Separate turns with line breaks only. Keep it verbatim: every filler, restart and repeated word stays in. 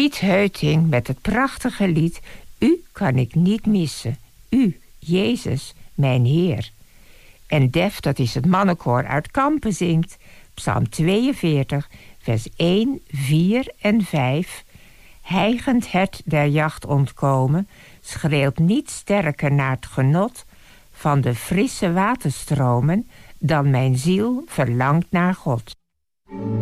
Piet Heuting met het prachtige lied U kan ik niet missen. U, Jezus, mijn Heer. En Def, dat is het mannenkoor uit Kampen, zingt Psalm tweeënveertig, vers één, vier en vijf. Hijgend het der jacht ontkomen, schreeuwt niet sterker naar het genot van de frisse waterstromen dan mijn ziel verlangt naar God.